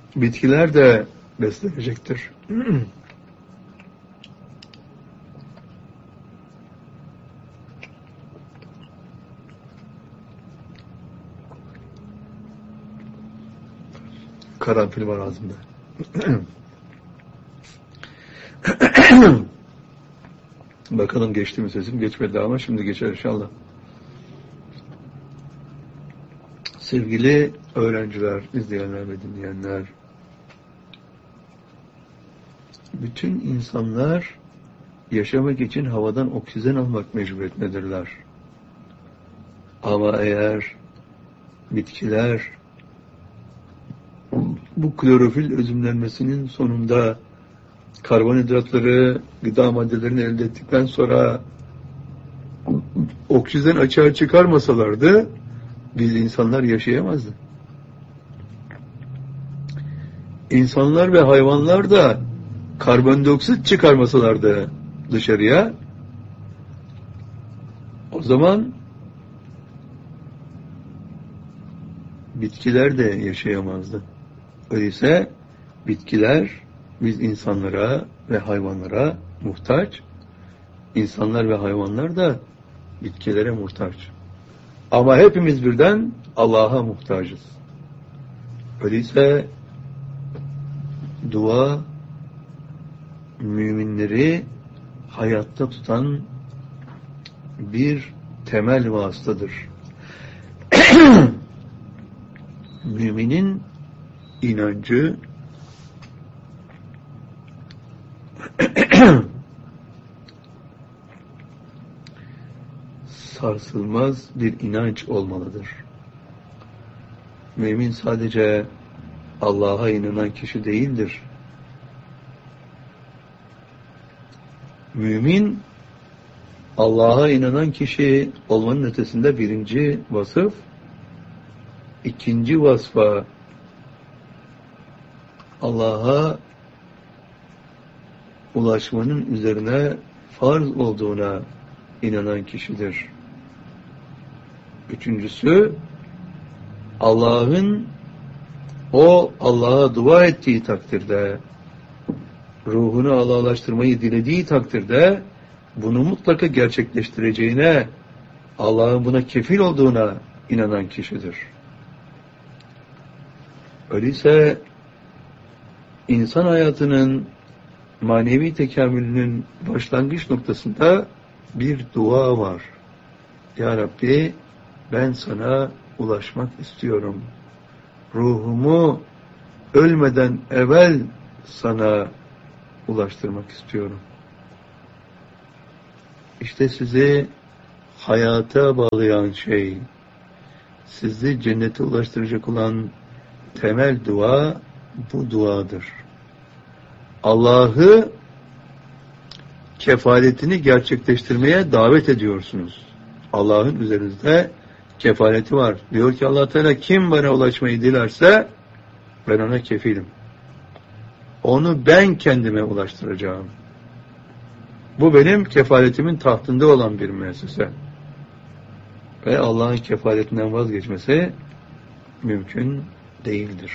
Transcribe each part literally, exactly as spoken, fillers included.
bitkiler de beslenecektir. Karanfil var ağzımda. Bakalım geçti mi sesim? Geçmedi ama şimdi geçer inşallah. Sevgili öğrenciler, izleyenler ve dinleyenler, bütün insanlar yaşamak için havadan oksijen almak mecburiyetindedirler. Ama eğer bitkiler bu klorofil özümlenmesinin sonunda karbonhidratları, gıda maddelerini elde ettikten sonra oksijen açığa çıkarmasalardı biz insanlar yaşayamazdı. İnsanlar ve hayvanlar da karbondioksit çıkarmasalardı dışarıya, o zaman bitkiler de yaşayamazdı. Öyleyse bitkiler biz insanlara ve hayvanlara muhtaç, insanlar ve hayvanlar da bitkilere muhtaç. Ama hepimiz birden Allah'a muhtacız. Öyleyse dua müminleri hayatta tutan bir temel vasıtadır. Müminin inancı sarsılmaz bir inanç olmalıdır. Mümin sadece Allah'a inanan kişi değildir. Mümin Allah'a inanan kişi olmanın ötesinde birinci vasıf, ikinci vasfa Allah'a ulaşmanın üzerine farz olduğuna inanan kişidir. Üçüncüsü, Allah'ın o Allah'a dua ettiği takdirde, ruhunu Allah'laştırmayı dilediği takdirde bunu mutlaka gerçekleştireceğine, Allah'ın buna kefil olduğuna inanan kişidir. Öyleyse insan hayatının manevi tekamülünün başlangıç noktasında bir dua var. Ya Rabbi, ben sana ulaşmak istiyorum. Ruhumu ölmeden evvel sana ulaştırmak istiyorum. İşte sizi hayata bağlayan şey, sizi cennete ulaştıracak olan temel dua bu duadır. Allah'ı kefaletini gerçekleştirmeye davet ediyorsunuz. Allah'ın üzerinizde kefaleti var. Diyor ki Allah Teala, kim bana ulaşmayı dilerse ben ona kefilim. Onu ben kendime ulaştıracağım. Bu benim kefaletimin tahtında olan bir müessese. Ve Allah'ın kefaletinden vazgeçmesi mümkün değildir.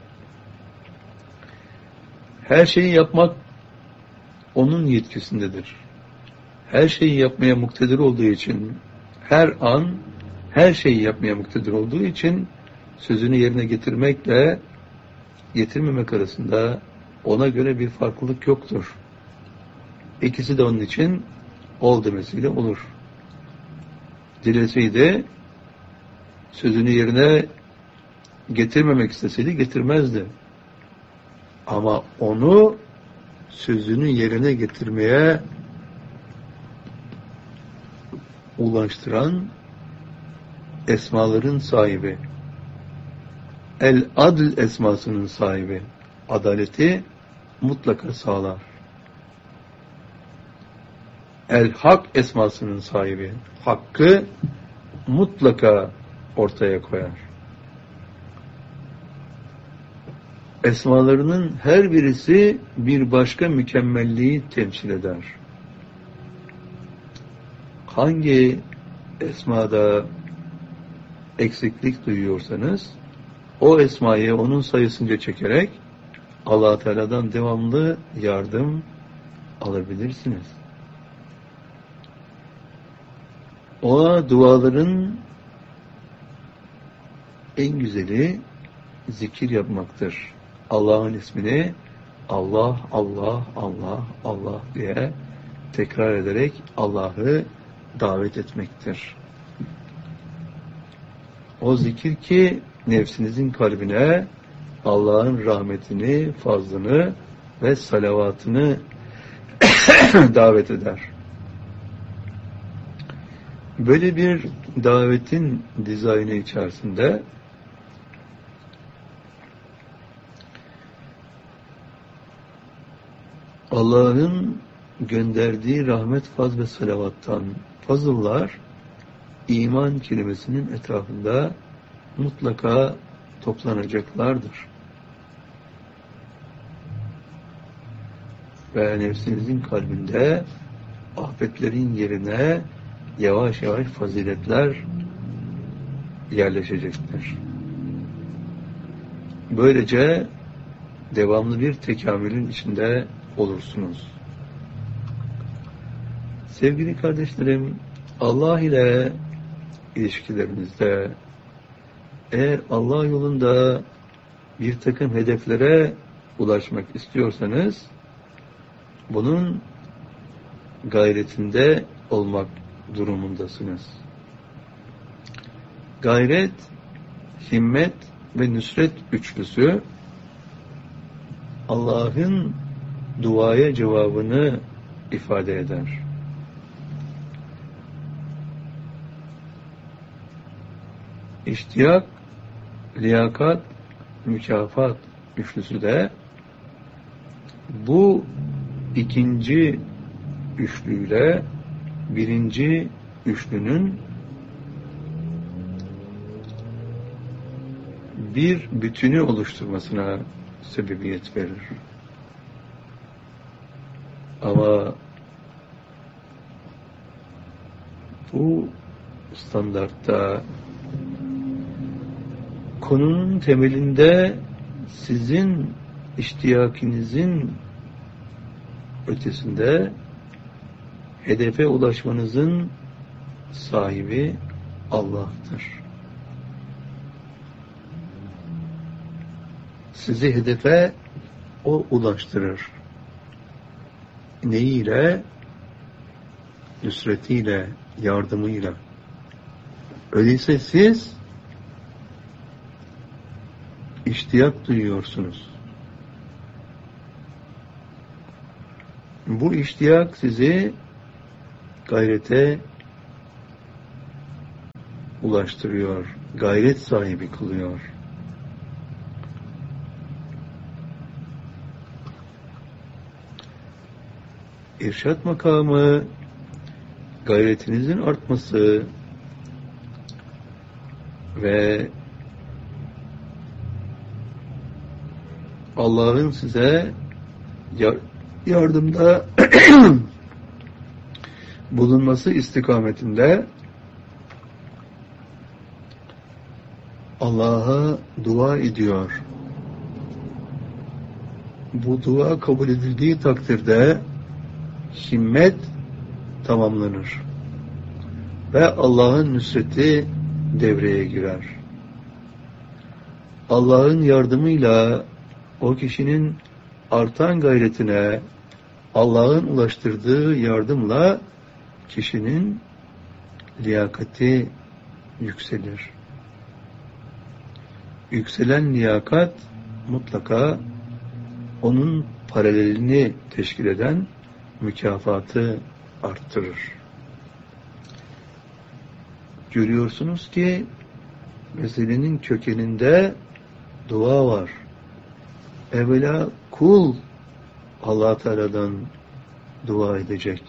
Her şeyi yapmak onun yetkisindedir. Her şeyi yapmaya muktedir olduğu için, her an her şeyi yapmaya muktedir olduğu için sözünü yerine getirmekle getirmemek arasında ona göre bir farklılık yoktur. İkisi de onun için ol demesiyle olur. Dileseydi, sözünü yerine getirmemek isteseydi getirmezdi. Ama onu sözünü yerine getirmeye ulaştıran esmaların sahibi, El-Adl esmasının sahibi, adaleti mutlaka sağlar. El-Hak esmasının sahibi, hakkı mutlaka ortaya koyar. Esmalarının her birisi bir başka mükemmelliği temsil eder. Hangi esmada eksiklik duyuyorsanız o esmayı onun sayısınca çekerek Allah Teala'dan devamlı yardım alabilirsiniz. O duaların en güzeli zikir yapmaktır. Allah'ın ismini Allah, Allah, Allah, Allah diye tekrar ederek Allah'ı davet etmektir. O zikir ki nefsinizin kalbine Allah'ın rahmetini, fazlını ve salavatını davet eder. Böyle bir davetin dizaynı içerisinde Allah'ın gönderdiği rahmet, faz ve salavattan fazıllar iman kelimesinin etrafında mutlaka toplanacaklardır. Ve nefsinizin kalbinde afetlerin yerine yavaş yavaş faziletler yerleşecektir. Böylece devamlı bir tekamülün içinde olursunuz. Sevgili kardeşlerim, Allah ile ilişkilerinizde eğer Allah yolunda bir takım hedeflere ulaşmak istiyorsanız bunun gayretinde olmak durumundasınız. Gayret, himmet ve nüsret üçlüsü Allah'ın duaya cevabını ifade eder. İştiyak, liyakat, mükafat üçlüsü de bu ikinci üçlüyle birinci üçlünün bir bütünü oluşturmasına sebebiyet verir. Ama bu standartta konunun temelinde sizin iştiyakinizin ötesinde hedefe ulaşmanızın sahibi Allah'tır. Sizi hedefe O ulaştırır. Neyiyle? Nüsretiyle, yardımıyla. Öyleyse siz iştiyak duyuyorsunuz. Bu iştiyak sizi gayrete ulaştırıyor, gayret sahibi kılıyor. İrşad makamı, gayretinizin artması ve Allah'ın size yardımda bulunması istikametinde Allah'a dua ediyor. Bu dua kabul edildiği takdirde himmet tamamlanır ve Allah'ın nüsreti devreye girer. Allah'ın yardımıyla o kişinin artan gayretine Allah'ın ulaştırdığı yardımla kişinin liyakati yükselir. Yükselen liyakat mutlaka onun paralelini teşkil eden mükafatı arttırır. Görüyorsunuz ki meselenin kökeninde dua var. Evvela kul Allah Teala'dan dua edecek.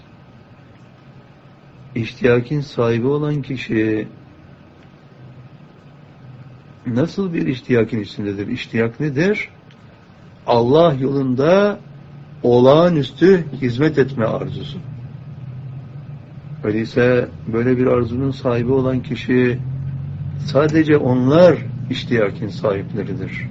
İştiyakin sahibi olan kişi nasıl bir iştiyakin içindedir? İştiyak nedir? Allah yolunda olağanüstü hizmet etme arzusu. Öyleyse böyle bir arzunun sahibi olan kişi sadece onlar iştiyakin sahipleridir.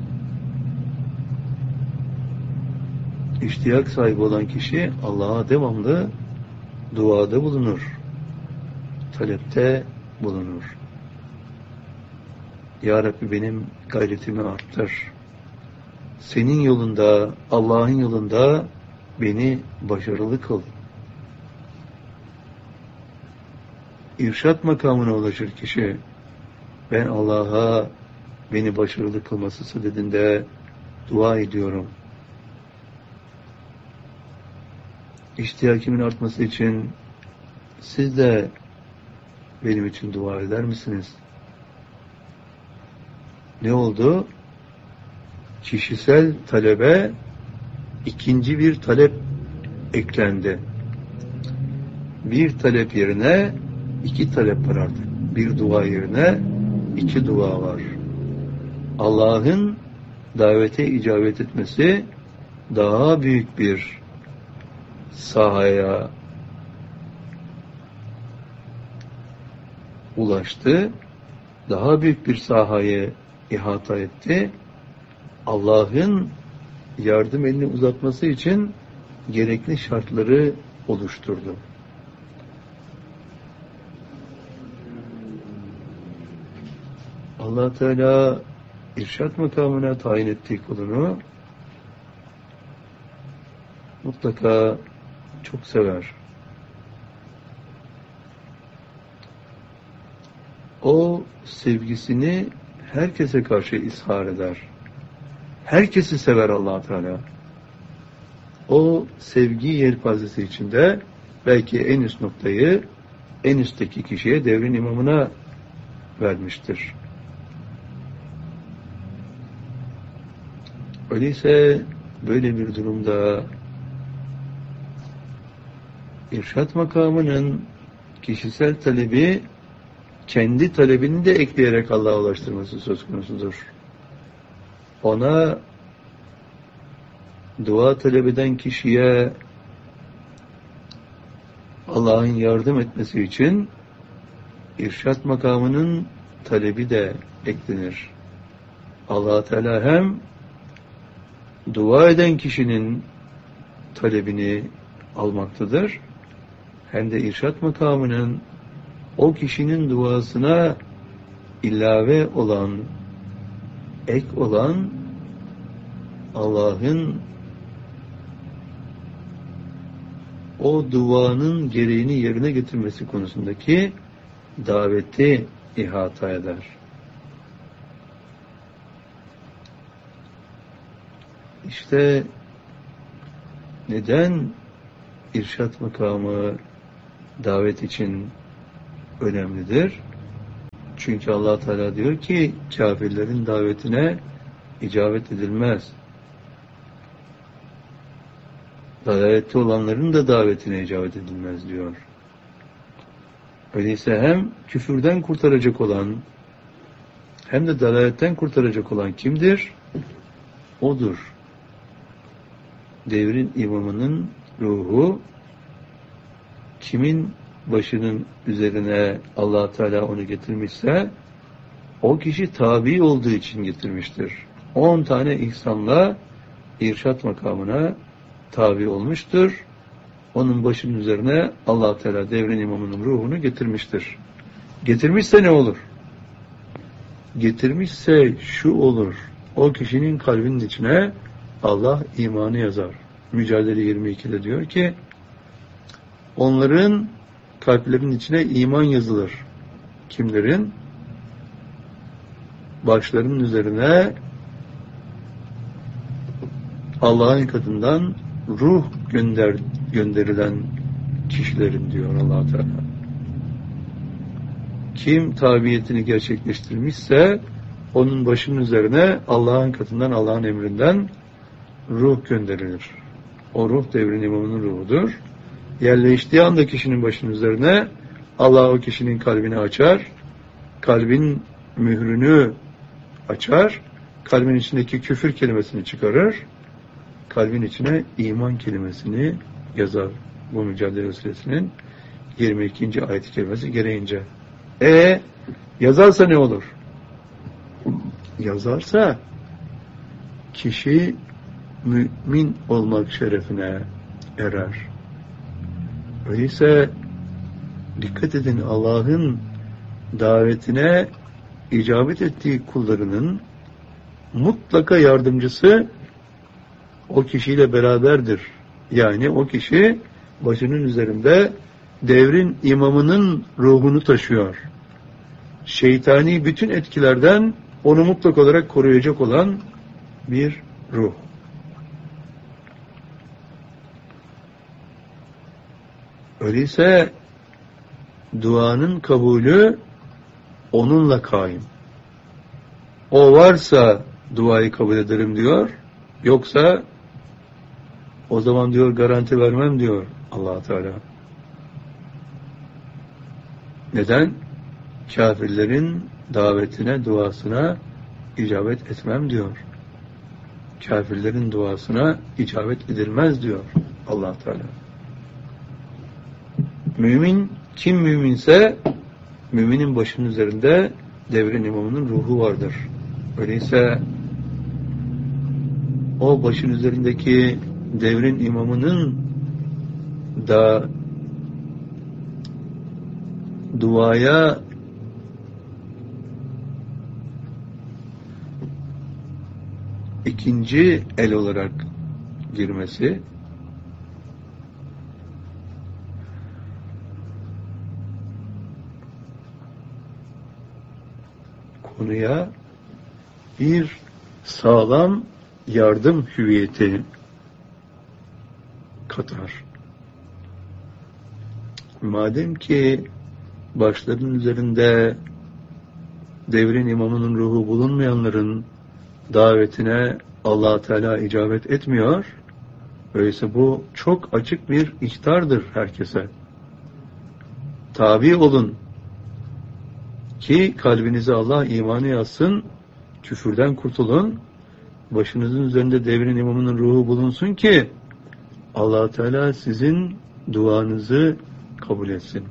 İştiyak sahibi olan kişi Allah'a devamlı duada bulunur, talepte bulunur. Ya Rabbi benim gayretimi arttır. Senin yolunda, Allah'ın yolunda beni başarılı kıl. İrşat makamına ulaşır kişi. Ben Allah'a beni başarılı kılması sadedinde dua ediyorum. İştiyakimin artması için siz de benim için dua eder misiniz? Ne oldu? Kişisel talebe ikinci bir talep eklendi. Bir talep yerine iki talep var artık. Bir dua yerine iki dua var. Allah'ın davete icabet etmesi daha büyük bir sahaya ulaştı. Daha büyük bir sahayı ihata etti. Allah'ın yardım elini uzatması için gerekli şartları oluşturdu. Allah Teala irşat makamına tayin ettiği kulunu mutlaka çok sever. O sevgisini herkese karşı izhar eder. Herkesi sever Allah Teala. O sevgi yelpazesi içinde belki en üst noktayı en üstteki kişiye, devrin imamına vermiştir. Öyleyse böyle bir durumda irşat makamının kişisel talebi kendi talebini de ekleyerek Allah'a ulaştırması söz konusudur. Ona dua talep eden kişiye Allah'ın yardım etmesi için irşat makamının talebi de eklenir. Allah Teala hem dua eden kişinin talebini almaktadır, hem de irşat makamının o kişinin duasına ilave olan, ek olan Allah'ın o duanın gereğini yerine getirmesi konusundaki daveti ihata eder. İşte neden irşat makamı davet için önemlidir? Çünkü Allah Teala diyor ki kafirlerin davetine icabet edilmez. Dalalette olanların da davetine icabet edilmez diyor. Öyleyse hem küfürden kurtaracak olan hem de dalaletten kurtaracak olan kimdir? Odur. Devrin imamının ruhu kimin başının üzerine Allah Teala onu getirmişse o kişi tabi olduğu için getirmiştir. On tane ihsanla irşat makamına tabi olmuştur. Onun başının üzerine Allah Teala devrin imamının ruhunu getirmiştir. Getirmişse ne olur? Getirmişse şu olur. O kişinin kalbinin içine Allah imanı yazar. Mücadele yirmi ikide diyor ki onların kalplerinin içine iman yazılır. Kimlerin? Başlarının üzerine Allah'ın katından ruh gönder, gönderilen kişilerin diyor Allah Teala. Kim tabiyetini gerçekleştirmişse onun başının üzerine Allah'ın katından, Allah'ın emrinden ruh gönderilir. O ruh devrin imamının ruhudur. Yerleştiği anda kişinin başının üzerine Allah o kişinin kalbini açar, kalbin mührünü açar, kalbin içindeki küfür kelimesini çıkarır, kalbin içine iman kelimesini yazar. Bu Mücadele Suresinin yirmi ikinci ayet-i kerimesi gereğince. E yazarsa ne olur? yazarsa kişi mümin olmak şerefine erer. Öyleyse dikkat edin, Allah'ın davetine icabet ettiği kullarının mutlaka yardımcısı o kişiyle beraberdir. Yani o kişi başının üzerinde devrin imamının ruhunu taşıyor. Şeytani bütün etkilerden onu mutlak olarak koruyacak olan bir ruh. Öyleyse duanın kabulü onunla kaim. O varsa duayı kabul ederim diyor. Yoksa o zaman diyor garanti vermem diyor Allah Teala. Neden? Kafirlerin davetine, duasına icabet etmem diyor. Kafirlerin duasına icabet edilmez diyor Allah Teala. Mümin, kim müminse müminin başının üzerinde devrin imamının ruhu vardır. Öyleyse o başın üzerindeki devrin imamının da duaya ikinci el olarak girmesi, konuya bir sağlam yardım hüviyeti katar. Madem ki başlarının üzerinde devrin imamının ruhu bulunmayanların davetine Allah Teala icabet etmiyor, öyleyse bu çok açık bir ihtardır herkese. Tabi olun ki kalbinize Allah imanı yazsın, küfürden kurtulun, başınızın üzerinde devrin imamının ruhu bulunsun ki Allah Teala sizin duanızı kabul etsin.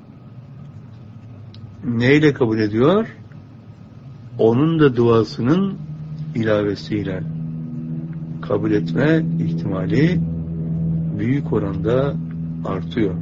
Neyle kabul ediyor? Onun da duasının ilavesiyle. Kabul etme ihtimali büyük oranda artıyor.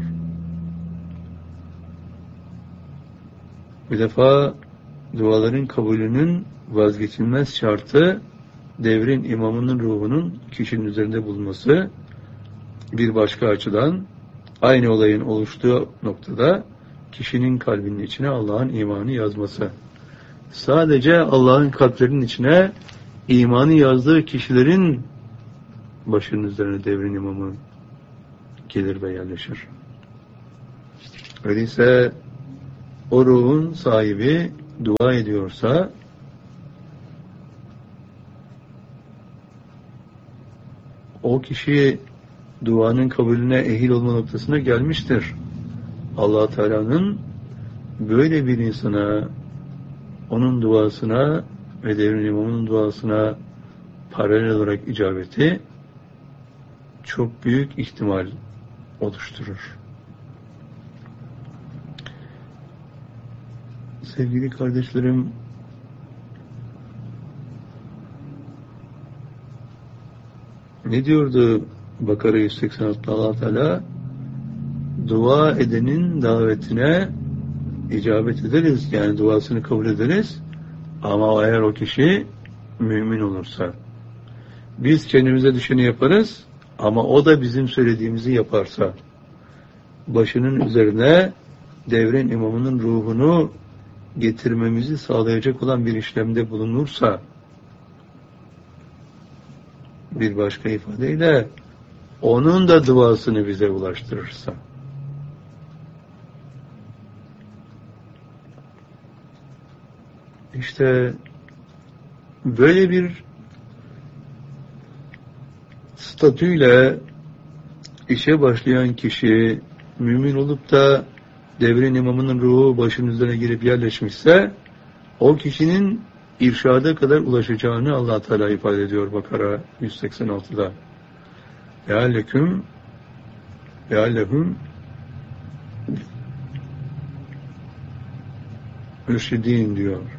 Bir defa duaların kabulünün vazgeçilmez şartı devrin imamının ruhunun kişinin üzerinde bulunması. Bir başka açıdan aynı olayın oluştuğu noktada kişinin kalbinin içine Allah'ın imanı yazması. Sadece Allah'ın kalplerinin içine imanı yazdığı kişilerin başının üzerine devrin imamı gelir ve yerleşir. Öyleyse o ruhun sahibi dua ediyorsa o kişi duanın kabulüne ehil olma noktasına gelmiştir. Allah Teala'nın böyle bir insana, onun duasına ve devrin imamının duasına paralel olarak icabeti çok büyük ihtimal oluşturur. Sevgili kardeşlerim, ne diyordu Bakara yüz seksen altıda Allah Teala? Dua edenin davetine icabet ederiz. Yani duasını kabul ederiz. Ama eğer o kişi mümin olursa. Biz kendimize düşeni yaparız. Ama o da bizim söylediğimizi yaparsa. Başının üzerine devrin imamının ruhunu getirmemizi sağlayacak olan bir işlemde bulunursa, bir başka ifadeyle onun da duasını bize ulaştırırsa, işte böyle bir statüyle işe başlayan kişi mümin olup da devrin imamının ruhu başının üzerine girip yerleşmişse o kişinin irşada kadar ulaşacağını Allah Teala ifade ediyor Bakara yüz seksen altıda. Lealleküm leallehum mürşidin diyor.